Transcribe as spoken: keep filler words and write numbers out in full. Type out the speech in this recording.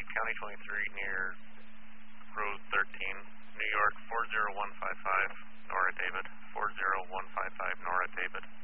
County twenty-three near Road thirteen, New York four zero one five five, Nora David, four zero one five five, Nora David.